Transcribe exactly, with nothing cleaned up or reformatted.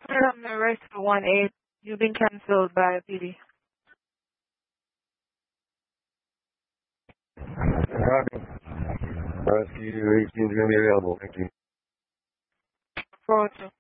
Um, the rescue one eight. You've been cancelled by P D. Copy. Rescue eighteen is going to be available. Thank you. four oh two.